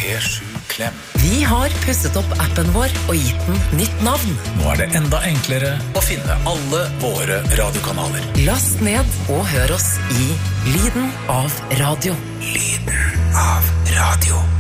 P7 Klem. Vi har pusset opp appen vår og gitt den nytt navn. Nå det enda enklere å finne alle våre radiokanaler. Last ned og hør oss i Lyden av Radio. Lyden av radio.